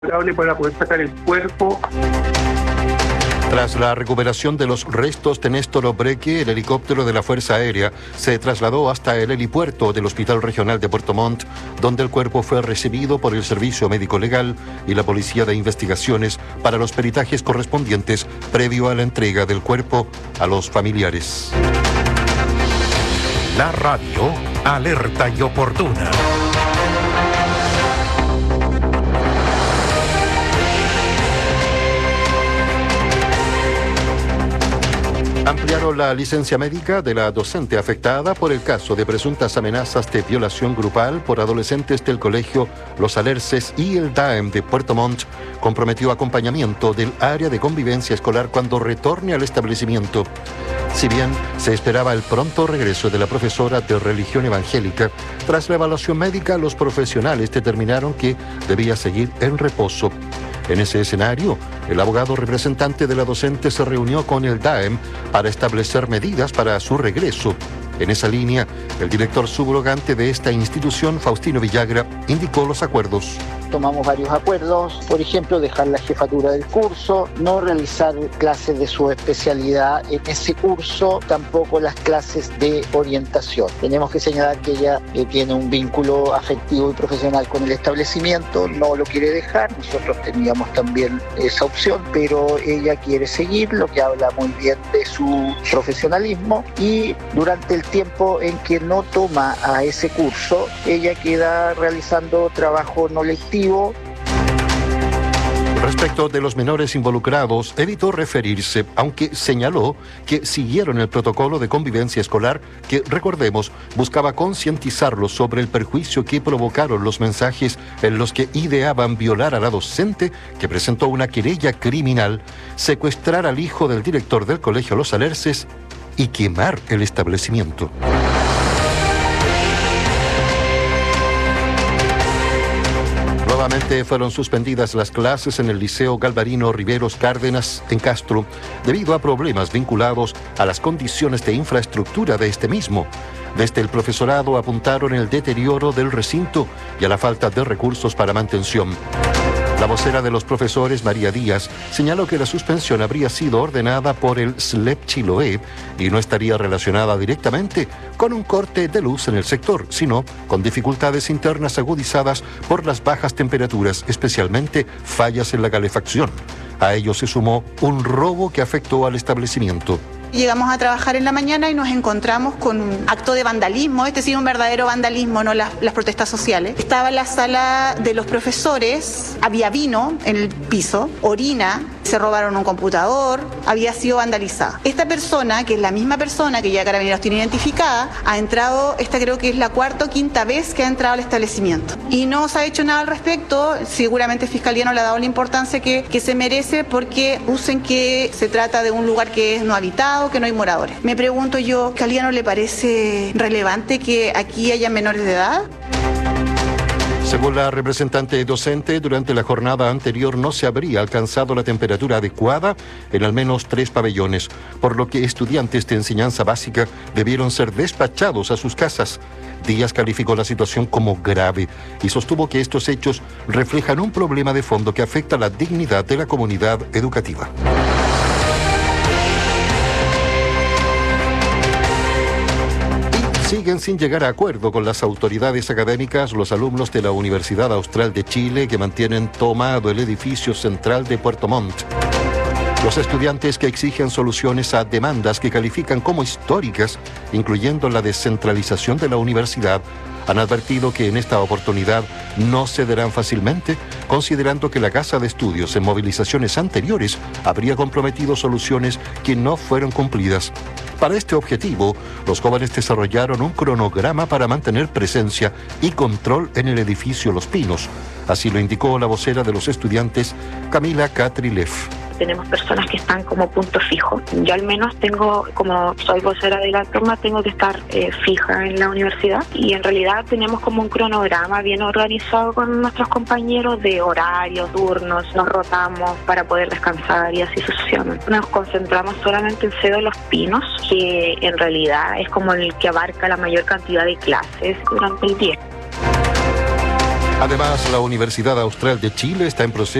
para poder sacar el cuerpo. Tras la recuperación de los restos de Néstor Obreque, el helicóptero de la Fuerza Aérea se trasladó hasta el helipuerto del Hospital Regional de Puerto Montt, donde el cuerpo fue recibido por el Servicio Médico Legal y la Policía de Investigaciones para los peritajes correspondientes previo a la entrega del cuerpo a los familiares. La radio, alerta y oportuna. Ampliaron la licencia médica de la docente afectada por el caso de presuntas amenazas de violación grupal por adolescentes del colegio Los Alerces, y el DAEM de Puerto Montt comprometió acompañamiento del área de convivencia escolar cuando retorne al establecimiento. Si bien se esperaba el pronto regreso de la profesora de religión evangélica, tras la evaluación médica los profesionales determinaron que debía seguir en reposo. En ese escenario, el abogado representante de la docente se reunió con el DAEM para establecer medidas para su regreso. En esa línea, el director subrogante de esta institución, Faustino Villagra, indicó los acuerdos. Tomamos varios acuerdos, por ejemplo, dejar la jefatura del curso, no realizar clases de su especialidad en ese curso, tampoco las clases de orientación. Tenemos que señalar que ella tiene un vínculo afectivo y profesional con el establecimiento, no lo quiere dejar, nosotros teníamos también esa opción, pero ella quiere seguir, lo que habla muy bien de su profesionalismo, y durante el tiempo en que no toma a ese curso, ella queda realizando trabajo no lectivo. Respecto de los menores involucrados, evitó referirse, aunque señaló que siguieron el protocolo de convivencia escolar que, recordemos, buscaba concientizarlos sobre el perjuicio que provocaron los mensajes en los que ideaban violar a la docente, que presentó una querella criminal, secuestrar al hijo del director del colegio Los Alerces y quemar el establecimiento. Nuevamente fueron suspendidas las clases en el Liceo Galvarino Riveros Cárdenas en Castro debido a problemas vinculados a las condiciones de infraestructura de este mismo. Desde el profesorado apuntaron el deterioro del recinto y a la falta de recursos para mantención. La vocera de los profesores, María Díaz, señaló que la suspensión habría sido ordenada por el SLEP Chiloé y no estaría relacionada directamente con un corte de luz en el sector, sino con dificultades internas agudizadas por las bajas temperaturas, especialmente fallas en la calefacción. A ello se sumó un robo que afectó al establecimiento. Llegamos a trabajar en la mañana y nos encontramos con un acto de vandalismo, sí, un verdadero vandalismo, no las protestas sociales. Estaba en la sala de los profesores, había vino en el piso, orina, se robaron un computador, había sido vandalizada. Esta persona, que es la misma persona que ya Carabineros tiene identificada, ha entrado, esta creo que es la cuarta o quinta vez que ha entrado al establecimiento. Y no se ha hecho nada al respecto, seguramente Fiscalía no le ha dado la importancia que se merece, porque usen que se trata de un lugar que es no habitado, que no hay moradores. Me pregunto yo, ¿a Fiscalía no le parece relevante que aquí haya menores de edad? Según la representante docente, durante la jornada anterior no se habría alcanzado la temperatura adecuada en al menos 3 pabellones, por lo que estudiantes de enseñanza básica debieron ser despachados a sus casas. Díaz calificó la situación como grave y sostuvo que estos hechos reflejan un problema de fondo que afecta la dignidad de la comunidad educativa. Siguen sin llegar a acuerdo con las autoridades académicas los alumnos de la Universidad Austral de Chile que mantienen tomado el edificio central de Puerto Montt. Los estudiantes que exigen soluciones a demandas que califican como históricas, incluyendo la descentralización de la universidad, han advertido que en esta oportunidad no cederán fácilmente, considerando que la Casa de Estudios en movilizaciones anteriores habría comprometido soluciones que no fueron cumplidas. Para este objetivo, los jóvenes desarrollaron un cronograma para mantener presencia y control en el edificio Los Pinos. Así lo indicó la vocera de los estudiantes, Camila Catrilev. Tenemos personas que están como punto fijo. Yo al menos tengo, como soy vocera de la turma, tengo que estar fija en la universidad, y en realidad tenemos como un cronograma bien organizado con nuestros compañeros de horarios, turnos, nos rotamos para poder descansar y así sucesivamente. Nos concentramos solamente en CEDO Los Pinos, que en realidad es como el que abarca la mayor cantidad de clases durante el día. Además, la Universidad Austral de Chile está en proceso